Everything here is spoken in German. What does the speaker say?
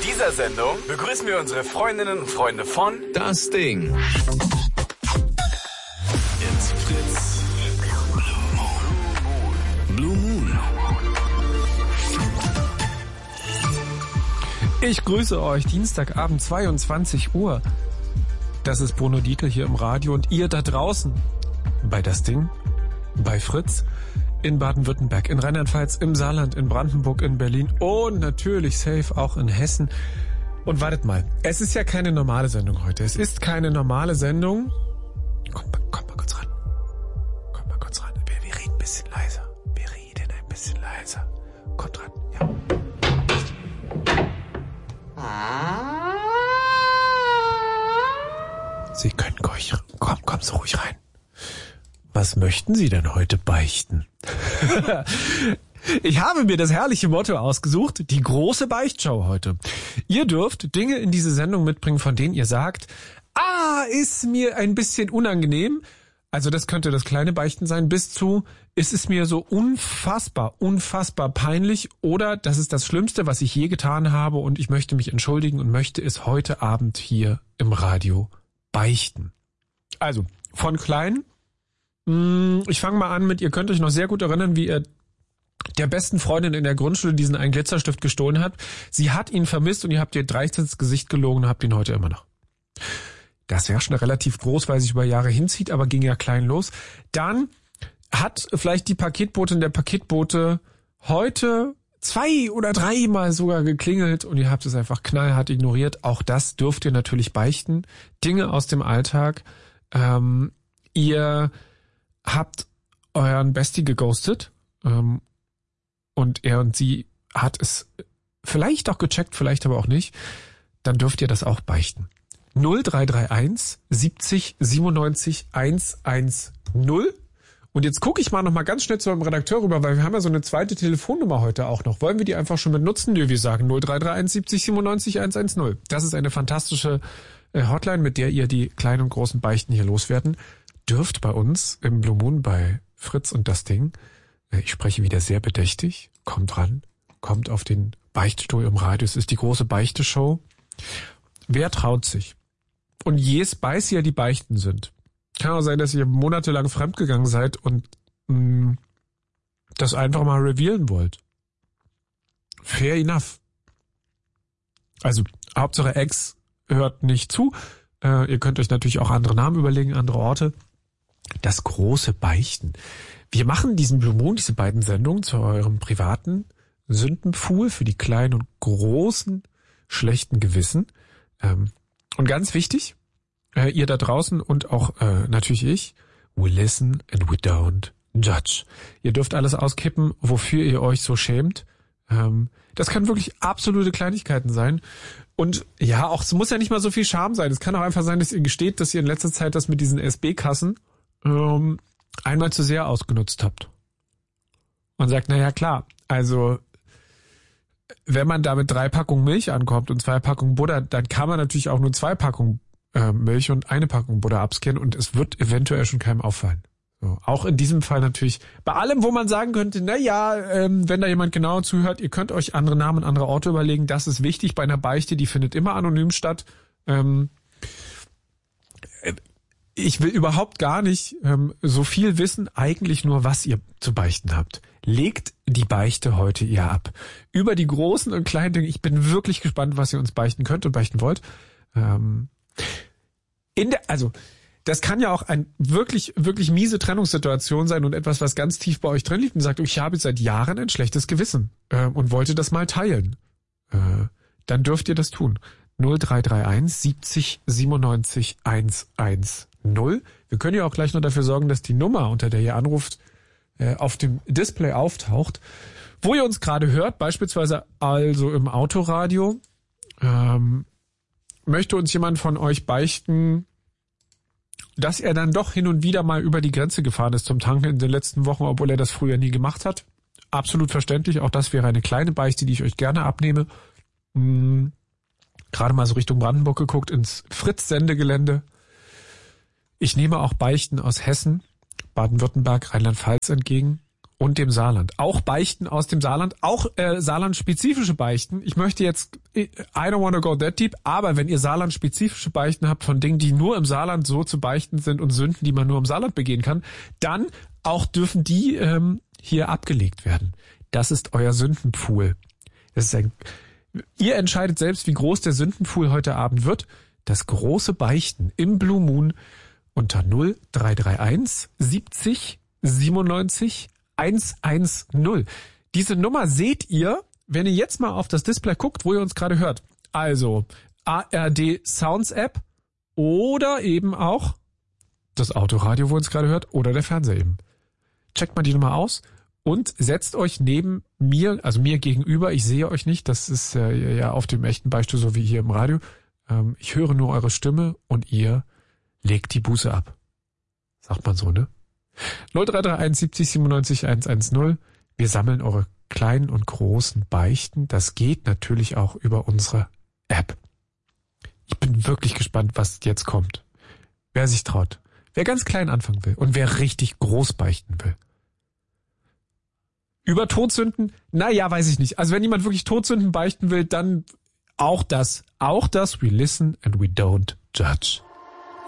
dieser Sendung begrüßen wir unsere Freundinnen und Freunde von Das Ding. Jetzt Fritz. Blue Moon. Ich grüße euch, Dienstagabend 22 Uhr. Das ist Bruno Dietl hier im Radio und ihr da draußen bei Das Ding, bei Fritz, in Baden-Württemberg, in Rheinland-Pfalz, im Saarland, in Brandenburg, in Berlin und natürlich safe auch in Hessen. Und wartet mal, es ist ja keine normale Sendung heute. Es ist keine normale Sendung. Kommt mal kurz ran. Kommt mal kurz ran. Wir reden ein bisschen leiser. Wir reden ein bisschen leiser. Kommt ran, ja. Sie können ruhig, kommen Sie ruhig rein. Was möchten Sie denn heute beichten? Ich habe mir das herrliche Motto ausgesucht, die große Beichtshow heute. Ihr dürft Dinge in diese Sendung mitbringen, von denen ihr sagt, ist mir ein bisschen unangenehm. Also das könnte das kleine Beichten sein, bis zu, ist es mir so unfassbar peinlich oder das ist das Schlimmste, was ich je getan habe und ich möchte mich entschuldigen und möchte es heute Abend hier im Radio beichten. Also, von klein, ich fange mal an mit, ihr könnt euch noch sehr gut erinnern, wie ihr der besten Freundin in der Grundschule diesen einen Glitzerstift gestohlen habt. Sie hat ihn vermisst und ihr habt ihr dreist ins Gesicht gelogen und habt ihn heute immer noch. Das wäre schon relativ groß, weil sich über Jahre hinzieht, aber ging ja klein los. Dann hat vielleicht die Paketbotin der Paketbote heute 2 oder 3 Mal sogar geklingelt und ihr habt es einfach knallhart ignoriert. Auch das dürft ihr natürlich beichten. Dinge aus dem Alltag. Ihr habt euren Bestie geghostet und er und sie hat es vielleicht auch gecheckt, vielleicht aber auch nicht. Dann dürft ihr das auch beichten. 0331 70 97 110. Und jetzt gucke ich mal noch mal ganz schnell zu meinem Redakteur rüber, weil wir haben ja so eine zweite Telefonnummer heute auch noch. Wollen wir die einfach schon benutzen? Nö, wir sagen 0331 70 97 110. Das ist eine fantastische Hotline, mit der ihr die kleinen und großen Beichten hier loswerden dürft bei uns im Blue Moon bei Fritz und Das Ding. Ich spreche wieder sehr bedächtig. Kommt ran, kommt auf den Beichtstuhl im Radio. Es ist die große Beichteshow. Wer traut sich? Und je spicier die Beichten sind. Kann auch sein, dass ihr monatelang fremdgegangen seid und das einfach mal revealen wollt. Fair enough. Also Hauptsache Ex hört nicht zu. Ihr könnt euch natürlich auch andere Namen überlegen, andere Orte. Das große Beichten. Wir machen diesen Blue Moon, diese beiden Sendungen zu eurem privaten Sündenpfuhl für die kleinen und großen schlechten Gewissen. Und ganz wichtig, ihr da draußen und auch natürlich ich, we listen and we don't judge. Ihr dürft alles auskippen, wofür ihr euch so schämt. Das können wirklich absolute Kleinigkeiten sein. Und ja, auch es muss ja nicht mal so viel Scham sein. Es kann auch einfach sein, dass ihr gesteht, dass ihr in letzter Zeit das mit diesen SB-Kassen einmal zu sehr ausgenutzt habt. Und sagt, naja klar, also wenn man da mit 3 Packungen Milch ankommt und 2 Packungen Butter, dann kann man natürlich auch nur 2 Packungen Milch und 1 Packung Butter abscannen und es wird eventuell schon keinem auffallen. So, auch in diesem Fall natürlich, bei allem, wo man sagen könnte, wenn da jemand genau zuhört, ihr könnt euch andere Namen, andere Orte überlegen, das ist wichtig bei einer Beichte, die findet immer anonym statt. Ich will überhaupt gar nicht so viel wissen, eigentlich nur, was ihr zu beichten habt. Legt die Beichte heute ihr ab. Über die großen und kleinen Dinge, ich bin wirklich gespannt, was ihr uns beichten könnt und beichten wollt. Das kann ja auch ein wirklich miese Trennungssituation sein und etwas, was ganz tief bei euch drin liegt und sagt, ich habe seit Jahren ein schlechtes Gewissen und wollte das mal teilen. Dann dürft ihr das tun. 0331 70 97 110. Wir können ja auch gleich noch dafür sorgen, dass die Nummer, unter der ihr anruft, auf dem Display auftaucht. Wo ihr uns gerade hört, beispielsweise also im Autoradio, möchte uns jemand von euch beichten, dass er dann doch hin und wieder mal über die Grenze gefahren ist zum Tanken in den letzten Wochen, obwohl er das früher nie gemacht hat. Absolut verständlich. Auch das wäre eine kleine Beichte, die ich euch gerne abnehme. Gerade mal so Richtung Brandenburg geguckt, ins Fritz-Sendegelände. Ich nehme auch Beichten aus Hessen, Baden-Württemberg, Rheinland-Pfalz entgegen. und dem Saarland. Auch Beichten aus dem Saarland, auch Saarland-spezifische Beichten. Ich möchte jetzt, I don't want to go that deep, aber wenn ihr Saarland-spezifische Beichten habt von Dingen, die nur im Saarland so zu beichten sind und Sünden, die man nur im Saarland begehen kann, dann auch dürfen die hier abgelegt werden. Das ist euer Sündenpfuhl. Ihr entscheidet selbst, wie groß der Sündenpfuhl heute Abend wird. Das große Beichten im Blue Moon unter 0331 70 97 110. Diese Nummer seht ihr, wenn ihr jetzt mal auf das Display guckt, wo ihr uns gerade hört. Also ARD Sounds App oder eben auch das Autoradio, wo ihr uns gerade hört, oder der Fernseher eben. Checkt mal die Nummer aus und setzt euch neben mir, also mir gegenüber. Ich sehe euch nicht, das ist ja auf dem echten Beispiel so wie hier im Radio. Ich höre nur eure Stimme und ihr legt die Buße ab. Sagt man so, ne? 0331 70 97 110. Wir sammeln eure kleinen und großen Beichten. Das geht natürlich auch über unsere App. Ich bin wirklich gespannt, was jetzt kommt. Wer sich traut. Wer ganz klein anfangen will und wer richtig groß beichten will. Über Todsünden? Naja, weiß ich nicht. Also wenn jemand wirklich Todsünden beichten will, dann auch das. We listen and we don't judge.